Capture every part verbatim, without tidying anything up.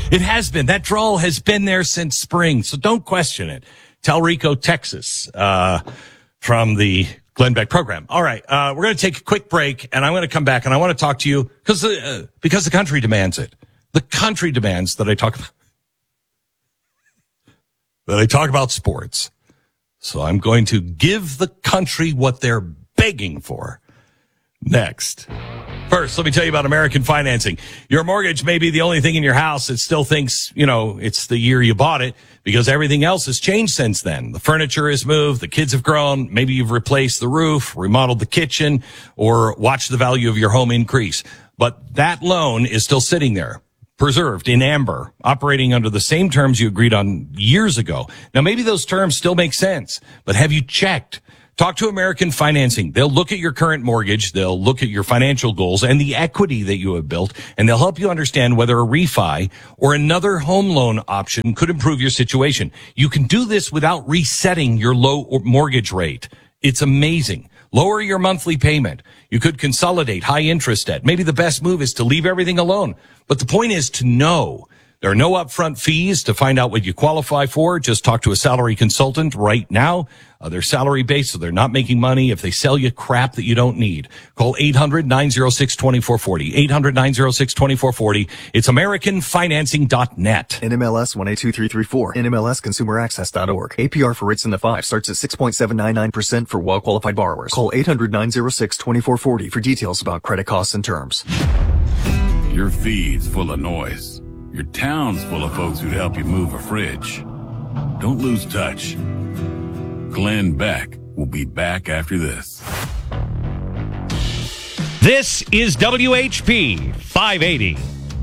It has been. That drawl has been there since spring, so don't question it. Talrico, Texas, uh, from the Glenn Beck program. All right, uh, we're going to take a quick break, and I'm going to come back, and I want to talk to you because uh, because the country demands it. The country demands that I talk about, that I talk about sports. So I'm going to give the country what they're begging for next. First, let me tell you about American Financing. Your mortgage may be the only thing in your house that still thinks, you know, it's the year you bought it because everything else has changed since then. The furniture has moved, the kids have grown, maybe you've replaced the roof, remodeled the kitchen, or watched the value of your home increase. But that loan is still sitting there, preserved in amber, operating under the same terms you agreed on years ago. Now, maybe those terms still make sense, but have you checked? Talk to American Financing. They'll look at your current mortgage, they'll look at your financial goals and the equity that you have built, and they'll help you understand whether a refi or another home loan option could improve your situation. You can do this without resetting your low mortgage rate. It's amazing. Lower your monthly payment. You could consolidate high interest debt. Maybe the best move is to leave everything alone. But the point is to know. There are no upfront fees to find out what you qualify for. Just talk to a salary consultant right now. Uh, they're salary based, so they're not making money if they sell you crap that you don't need. Call eight hundred, nine oh six, two four four oh. eight hundred, nine oh six, two four four oh. It's american financing dot net. N M L S one eight two three three four. N M L S consumer access dot org. A P R for rates in the five starts at six point seven nine nine percent for well-qualified borrowers. Call eight hundred, nine oh six, two four four oh for details about credit costs and terms. Your feed's full of noise. Your town's full of folks who'd help you move a fridge. Don't lose touch. Glenn Beck will be back after this. This is W H P five eighty.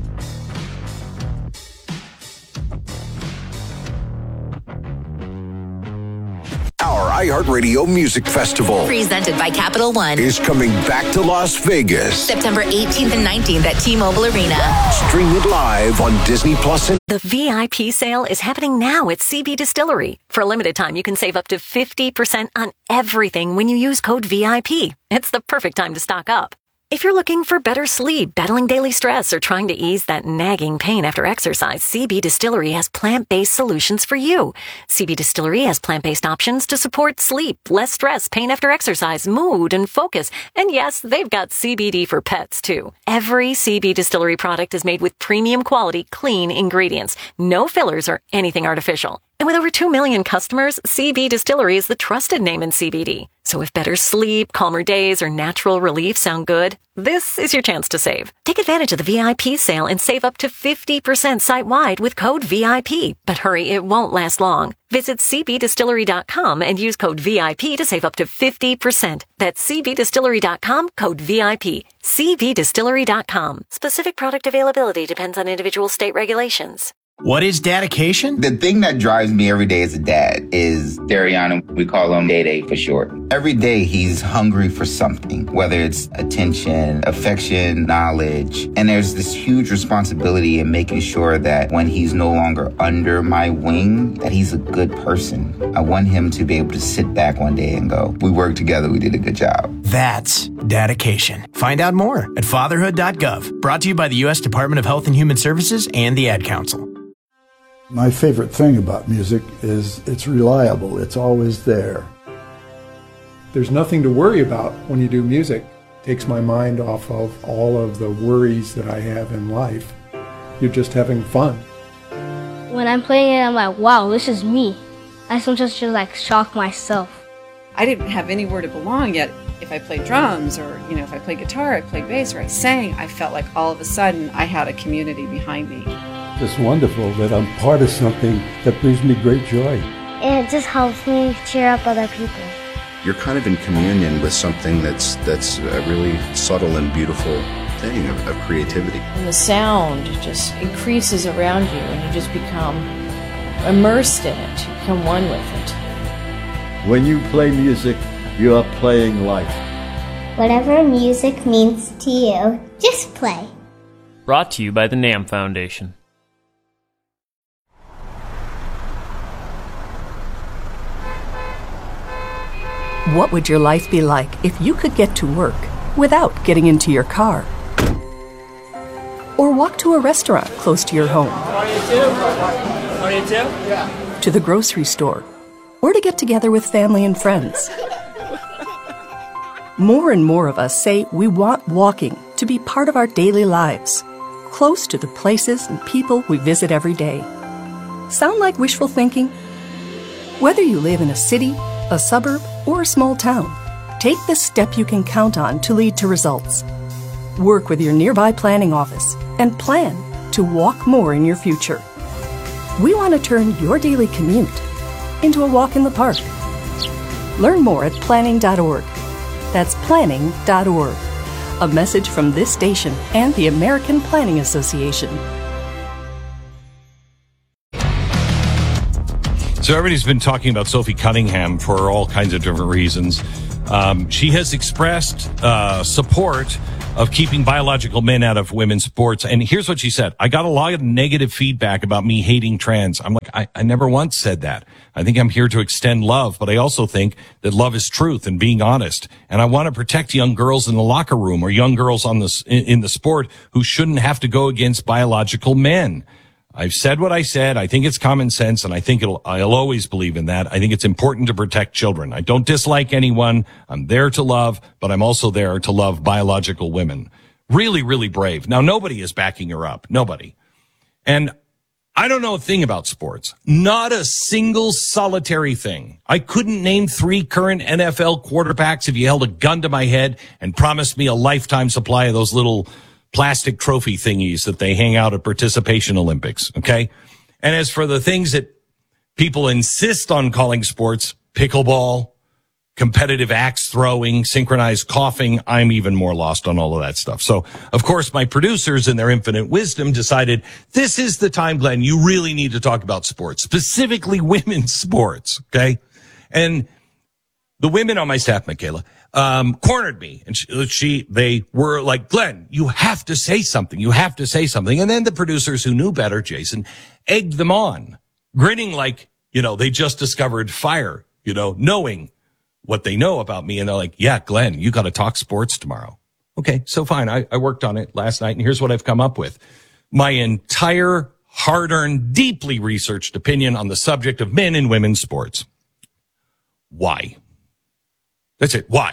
Our iHeartRadio Music Festival, presented by Capital One, is coming back to Las Vegas. September eighteenth and nineteenth at T-Mobile Arena. Stream it live on Disney Plus. And- the V I P sale is happening now at C B Distillery. For a limited time, you can save up to fifty percent on everything when you use code V I P. It's the perfect time to stock up. If you're looking for better sleep, battling daily stress, or trying to ease that nagging pain after exercise, C B Distillery has plant-based solutions for you. C B Distillery has plant-based options to support sleep, less stress, pain after exercise, mood, and focus. And yes, they've got C B D for pets, too. Every C B Distillery product is made with premium quality, clean ingredients. No fillers or anything artificial. And with over two million customers, C B Distillery is the trusted name in C B D. So if better sleep, calmer days, or natural relief sound good, this is your chance to save. Take advantage of the V I P sale and save up to fifty percent site-wide with code V I P. But hurry, it won't last long. Visit c b distillery dot com and use code V I P to save up to fifty percent. That's c b distillery dot com, code V I P. c b distillery dot com. Specific product availability depends on individual state regulations. What is dedication? The thing that drives me every day as a dad is Dariana. We call him Day Day for short. Every day he's hungry for something, whether it's attention, affection, knowledge. And there's this huge responsibility in making sure that when he's no longer under my wing, that he's a good person. I want him to be able to sit back one day and go, we worked together, we did a good job. That's dedication. Find out more at fatherhood dot gov. Brought to you by the U S Department of Health and Human Services and the Ad Council. My favorite thing about music is it's reliable. It's always there. There's nothing to worry about when you do music. It takes my mind off of all of the worries that I have in life. You're just having fun. When I'm playing it, I'm like, wow, this is me. I sometimes just like shock myself. I didn't have anywhere to belong yet. If I played drums or, you know, if I played guitar, I played bass, or I sang, I felt like all of a sudden I had a community behind me. It's wonderful that I'm part of something that brings me great joy. And it just helps me cheer up other people. You're kind of in communion with something that's that's a really subtle and beautiful thing of, of creativity. And the sound just increases around you and you just become immersed in it. You become one with it. When you play music, you are playing life. Whatever music means to you, just play. Brought to you by the NAMM Foundation. What would your life be like if you could get to work without getting into your car? Or walk to a restaurant close to your home. To the grocery store. Or to get together with family and friends. More and more of us say we want walking to be part of our daily lives, close to the places and people we visit every day. Sound like wishful thinking? Whether you live in a city, a suburb, or a small town, take the step you can count on to lead to results. Work with your nearby planning office and plan to walk more in your future. We want to turn your daily commute into a walk in the park. Learn more at planning dot org. That's planning dot org. A message from this station and the American Planning Association. So everybody's been talking about Sophie Cunningham for all kinds of different reasons. Um, she has expressed uh, support of keeping biological men out of women's sports. And here's what she said. I got a lot of negative feedback about me hating trans. I'm like, I, I never once said that. I think I'm here to extend love, but I also think that love is truth and being honest. And I want to protect young girls in the locker room or young girls on the, in, in the sport who shouldn't have to go against biological men. I've said what I said. I think it's common sense, and I think it'll, I'll always believe in that. I think it's important to protect children. I don't dislike anyone. I'm there to love, but I'm also there to love biological women. Really, really brave. Now, nobody is backing her up. Nobody. And I don't know a thing about sports. Not a single solitary thing. I couldn't name three current N F L quarterbacks if you held a gun to my head and promised me a lifetime supply of those little plastic trophy thingies that they hang out at participation Olympics. Okay. And as for the things that people insist on calling sports, pickleball, competitive axe throwing, synchronized coughing, I'm even more lost on all of that stuff. So, of course, my producers in their infinite wisdom decided this is the time, Glenn, you really need to talk about sports, specifically women's sports. Okay. And the women on my staff, Michaela, um, cornered me, and she, she, they were like, Glenn, you have to say something. You have to say something. And then the producers who knew better, Jason, egged them on, grinning like, you know, they just discovered fire, you know, knowing what they know about me. And they're like, yeah, Glenn, you got to talk sports tomorrow. Okay. So fine. I, I worked on it last night, and here's what I've come up with. My entire hard-earned, deeply researched opinion on the subject of men and women's sports. Why? That's it. Why?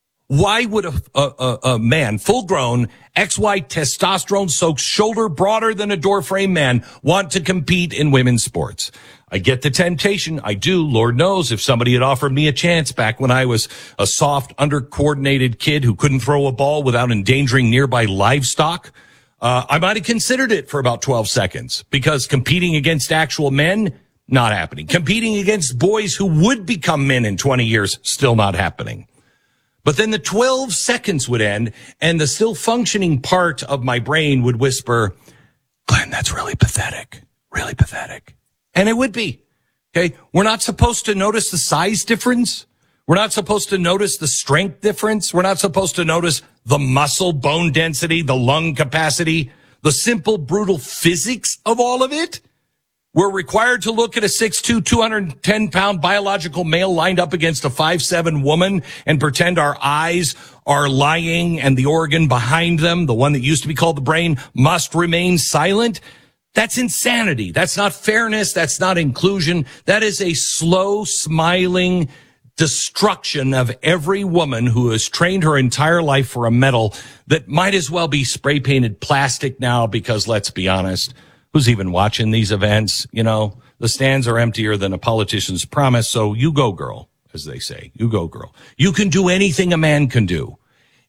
Why would a, a, a man, full-grown, X Y testosterone-soaked, shoulder broader than a doorframe man want to compete in women's sports? I get the temptation. I do. Lord knows if somebody had offered me a chance back when I was a soft, under-coordinated kid who couldn't throw a ball without endangering nearby livestock, uh, I might have considered it for about twelve seconds, because competing against actual men, not happening. Competing against boys who would become men in twenty years, still not happening. But then the twelve seconds would end, and the still functioning part of my brain would whisper, Glenn, that's really pathetic. Really pathetic. And it would be. Okay. We're not supposed to notice the size difference. We're not supposed to notice the strength difference. We're not supposed to notice the muscle, bone density, the lung capacity, the simple, brutal physics of all of it. We're required to look at a six two, two hundred ten pound biological male lined up against a five seven woman and pretend our eyes are lying and the organ behind them, the one that used to be called the brain, must remain silent. That's insanity. That's not fairness. That's not inclusion. That is a slow, smiling destruction of every woman who has trained her entire life for a medal that might as well be spray painted plastic now, because let's be honest, who's even watching these events? You know, the stands are emptier than a politician's promise. So you go, girl, as they say. You go, girl. You can do anything a man can do,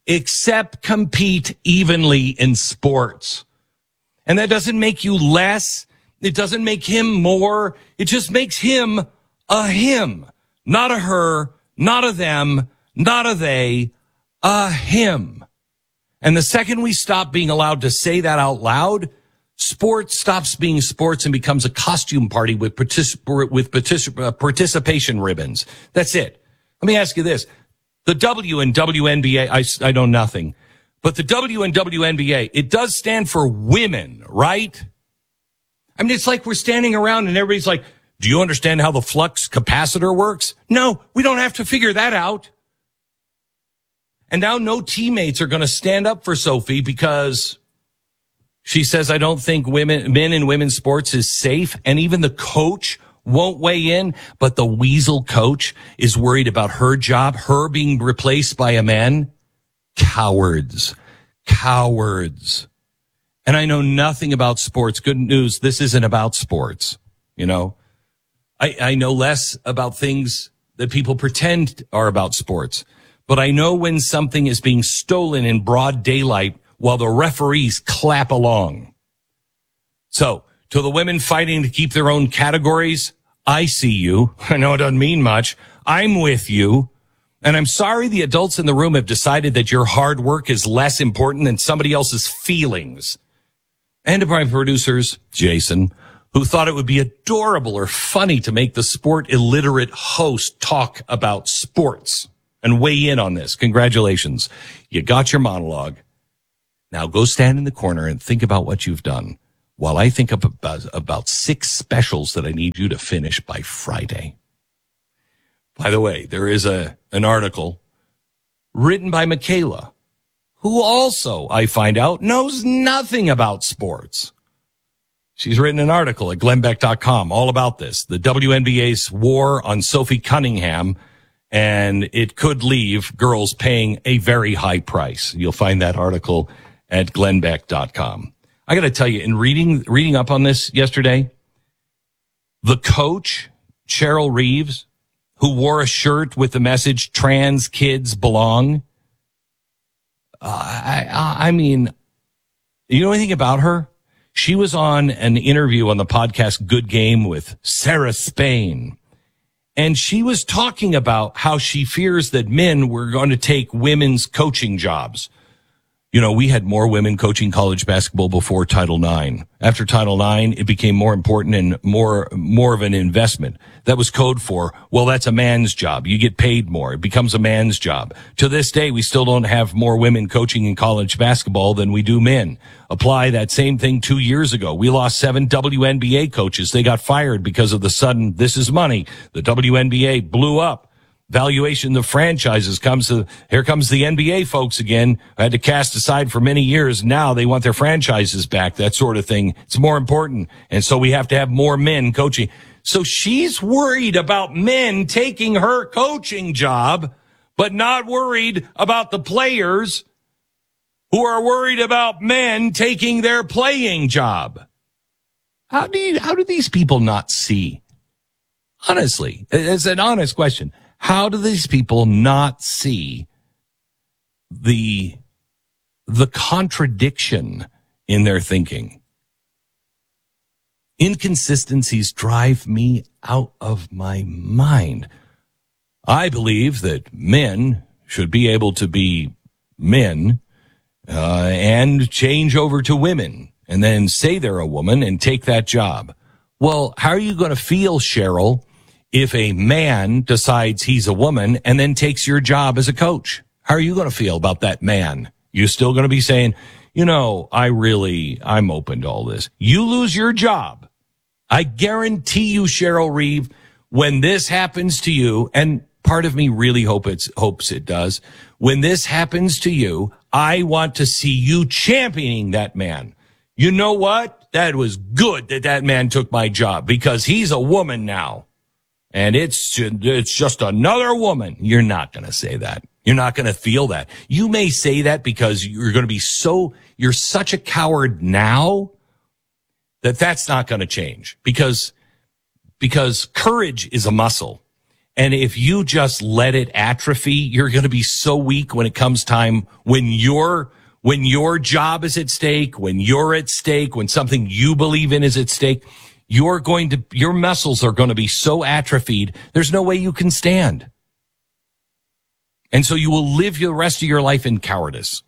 except compete evenly in sports. And that doesn't make you less. It doesn't make him more. It just makes him a him, not a her, not a them, not a they, a him. And the second we stop being allowed to say that out loud, sports stops being sports and becomes a costume party with particip- with particip- uh, participation ribbons. That's it. Let me ask you this. The W in W N B A, I, I know nothing, but the W in W N B A, it does stand for women, right? I mean, it's like we're standing around and everybody's like, do you understand how the flux capacitor works? No, we don't have to figure that out. And now no teammates are going to stand up for Sophie because She says, I don't think women, men in women's sports is safe. And even the coach won't weigh in, but the weasel coach is worried about her job, her being replaced by a man. Cowards. Cowards. And I know nothing about sports. Good news, this isn't about sports. You know, I, I know less about things that people pretend are about sports. But I know when something is being stolen in broad daylight while the referees clap along. So, to the women fighting to keep their own categories, I see you. I know it doesn't mean much. I'm with you. And I'm sorry the adults in the room have decided that your hard work is less important than somebody else's feelings. And to my producers, Jason, who thought it would be adorable or funny to make the sport illiterate host talk about sports and weigh in on this. Congratulations. You got your monologue. Now go stand in the corner and think about what you've done while I think of about, about six specials that I need you to finish by Friday. By the way, there is a an article written by Michaela, who also, I find out, knows nothing about sports. She's written an article at glenn beck dot com all about this, the W N B A's war on Sophie Cunningham, and it could leave girls paying a very high price. You'll find that article at glenn beck dot com. I got to tell you, in reading reading up on this yesterday, the coach, Cheryl Reeves, who wore a shirt with the message, trans kids belong. Uh, I, I mean, you know anything about her? She was on an interview on the podcast Good Game with Sarah Spain. And she was talking about how she fears that men were going to take women's coaching jobs. You know, we had more women coaching college basketball before Title nine. After Title nine, it became more important and more, more of an investment. That was code for, well, that's a man's job. You get paid more. It becomes a man's job. To this day, we still don't have more women coaching in college basketball than we do men. Apply that same thing two years ago. We lost seven W N B A coaches. They got fired because of the sudden, this is money. The W N B A blew up. Valuation of franchises comes to, here comes the N B A folks again. I had to cast aside for many years. Now they want their franchises back, that sort of thing. It's more important. And so we have to have more men coaching. So she's worried about men taking her coaching job, but not worried about the players who are worried about men taking their playing job. How do you, how do these people not see? Honestly, it's an honest question. How do these people not see the, the contradiction in their thinking? Inconsistencies drive me out of my mind. I believe that men should be able to be men, uh, and change over to women and then say they're a woman and take that job. Well, how are you going to feel, Cheryl, if a man decides he's a woman and then takes your job as a coach? How are you going to feel about that man? You still going to be saying, you know, I really, I'm open to all this. You lose your job. I guarantee you, Cheryl Reeve, when this happens to you, and part of me really hope it's, hopes it does, when this happens to you, I want to see you championing that man. You know what? That was good that that man took my job because he's a woman now. And it's, it's just another woman. You're not going to say that. You're not going to feel that. You may say that because you're going to be so, you're such a coward now that that's not going to change because, because courage is a muscle. And if you just let it atrophy, you're going to be so weak when it comes time when your, when your job is at stake, when you're at stake, when something you believe in is at stake. You're going to, your muscles are going to be so atrophied, there's no way you can stand. And so you will live the rest of your life in cowardice.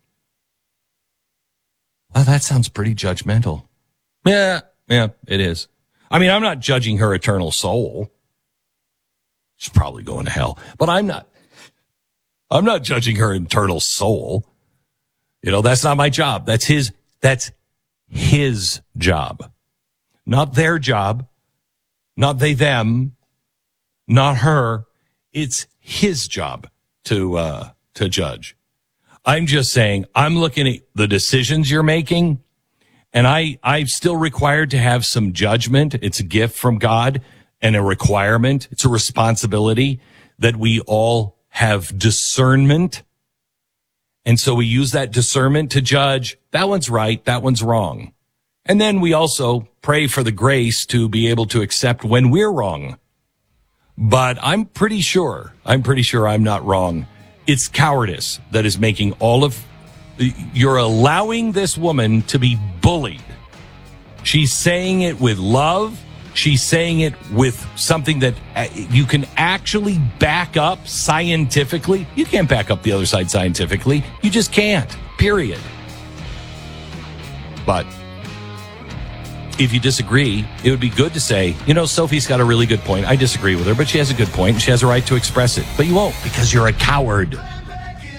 Well, that sounds pretty judgmental. Yeah, yeah, it is. I mean, I'm not judging her eternal soul. She's probably going to hell, but I'm not, I'm not judging her eternal soul. You know, that's not my job. That's his, that's his job. Not their job, not they, them, not her. It's his job to, uh, to judge. I'm just saying, I'm looking at the decisions you're making And I, I'm still required to have some judgment. It's a gift from God and a requirement. It's a responsibility that we all have discernment. And so we use that discernment to judge, that one's right, that one's wrong. And then we also pray for the grace to be able to accept when we're wrong. But I'm pretty sure, I'm pretty sure I'm not wrong. It's cowardice that is making all of, you're allowing this woman to be bullied. She's saying it with love. She's saying it with something that you can actually back up scientifically. You can't back up the other side scientifically. You just can't, period. But if you disagree, it would be good to say, you know, Sophie's got a really good point. I disagree with her, but she has a good point, and she has a right to express it. But you won't, because you're a coward.